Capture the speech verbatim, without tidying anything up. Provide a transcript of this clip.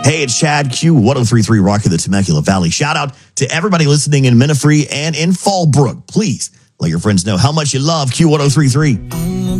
Hey, it's Chad Q, one oh three point three Rock in the Temecula Valley. Shout out to everybody listening in Minifree and in Fallbrook. Please let your friends know how much you love Q one oh three point three.